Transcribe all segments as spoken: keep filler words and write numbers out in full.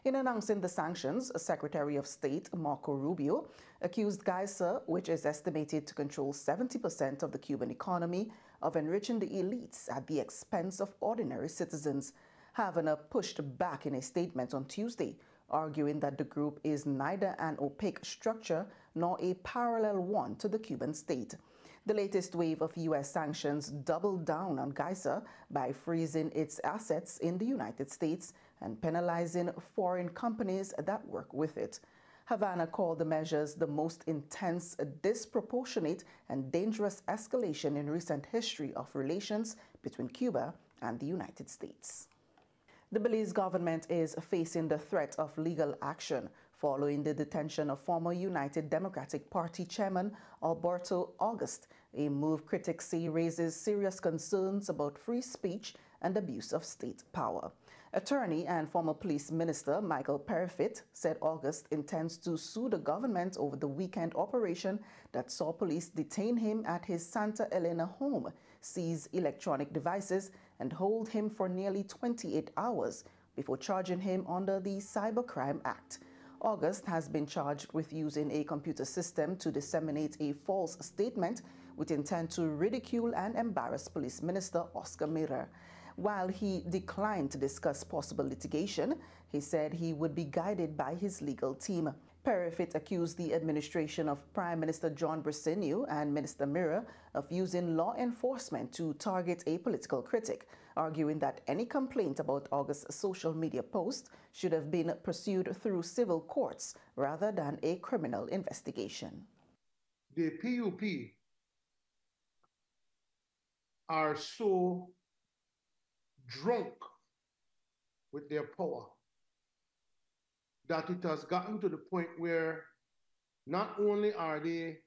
In announcing the sanctions, Secretary of State Marco Rubio accused Geyser, which is estimated to control seventy percent of the Cuban economy, of enriching the elites at the expense of ordinary citizens. Havana pushed back in a statement on Tuesday, arguing that the group is neither an opaque structure nor a parallel one to the Cuban state. The latest wave of U S sanctions doubled down on Geyser by freezing its assets in the United States and penalizing foreign companies that work with it. Havana called the measures the most intense, disproportionate, and dangerous escalation in recent history of relations between Cuba and the United States. The Belize government is facing the threat of legal action following the detention of former United Democratic Party chairman Alberto August, a move critics say raises serious concerns about free speech and abuse of state power. Attorney and former police minister Michael Perifit said August intends to sue the government over the weekend operation that saw police detain him at his Santa Elena home, seize electronic devices, and hold him for nearly twenty-eight hours before charging him under the Cybercrime Act. August has been charged with using a computer system to disseminate a false statement with intent to ridicule and embarrass Police Minister Oscar Mira. While he declined to discuss possible litigation, he said he would be guided by his legal team. Perifit accused the administration of Prime Minister John Briceño and Minister Mira of using law enforcement to target a political critic, arguing that any complaint about August's social media post should have been pursued through civil courts rather than a criminal investigation. The P U P are so drunk with their power that it has gotten to the point where not only are they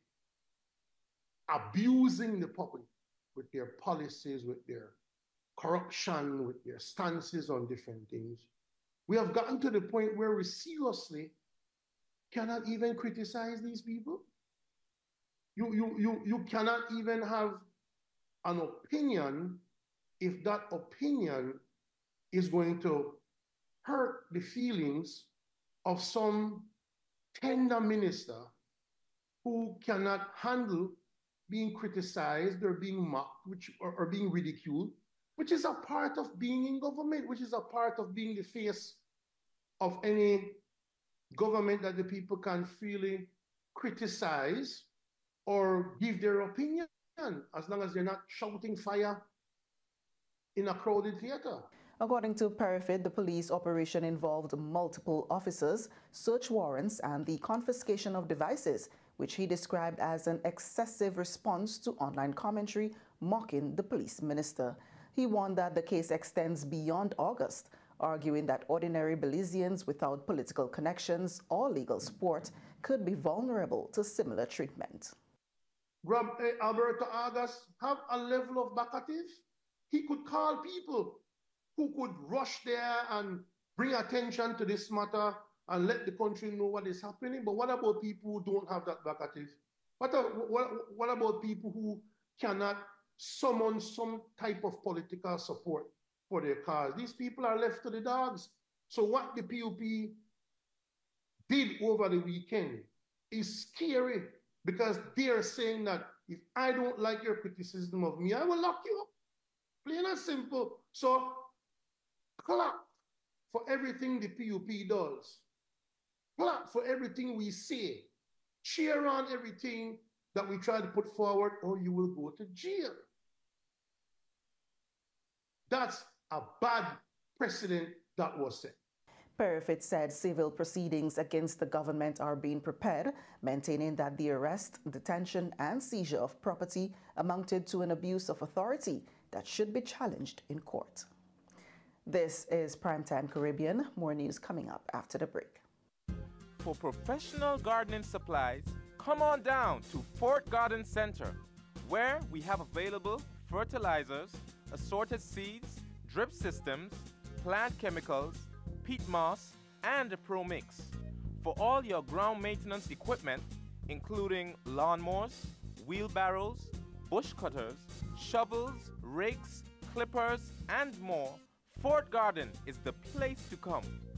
abusing the public with their policies, with their corruption, with their stances on different things, we have gotten to the point where we seriously cannot even criticize these people. You, you, you, you cannot even have an opinion if that opinion is going to hurt the feelings of some tender minister who cannot handle being criticized or being mocked, which, or, or being ridiculed, which is a part of being in government, which is a part of being the face of any government that the people can freely criticize or give their opinion, as long as they're not shouting fire in a crowded theater. According to Perifit, the police operation involved multiple officers, search warrants, and the confiscation of devices, which he described as an excessive response to online commentary mocking the police minister. He warned that the case extends beyond August, arguing that ordinary Belizeans without political connections or legal support could be vulnerable to similar treatment. Rob, uh, Alberto August have a level of backative. He could call people who could rush there and bring attention to this matter and let the country know what is happening. But what about people who don't have that backative? What, what, what about people who cannot summon some type of political support for their cause? These people are left to the dogs. So what the P U P did over the weekend is scary, because they are saying that if I don't like your criticism of me, I will lock you up. Plain and simple. So clap for everything the P U P does. Clap for everything we say. Cheer on everything that we try to put forward, or you will go to jail. That's a bad precedent that was set. Perifit said civil proceedings against the government are being prepared, maintaining that the arrest, detention, and seizure of property amounted to an abuse of authority that should be challenged in court. This is Primetime Caribbean. More news coming up after the break. For professional gardening supplies, come on down to Fort Garden Center, where we have available fertilizers, assorted seeds, drip systems, plant chemicals, peat moss, and a Pro Mix. For all your ground maintenance equipment, including lawnmowers, wheelbarrows, bush cutters, shovels, rigs, clippers, and more, Fort Garden is the place to come.